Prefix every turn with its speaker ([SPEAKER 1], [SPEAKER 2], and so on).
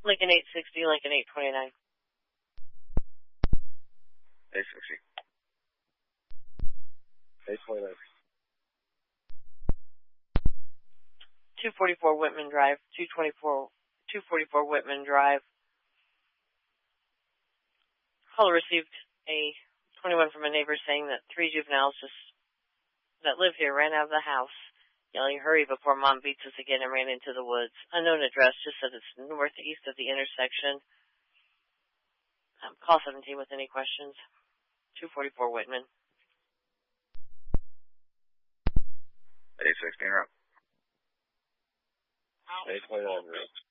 [SPEAKER 1] Lincoln 860, Lincoln 829.
[SPEAKER 2] 860. 829.
[SPEAKER 1] 244 Whitman Drive, 244 Whitman Drive. Caller received a 21 from a neighbor saying that 3 juveniles that live here ran out of the house, yelling, "Hurry before Mom beats us again," and ran into the woods. Unknown address, just said it's northeast of the intersection. Call 17 with any questions. 244 Whitman.
[SPEAKER 2] 816 route. 829 route.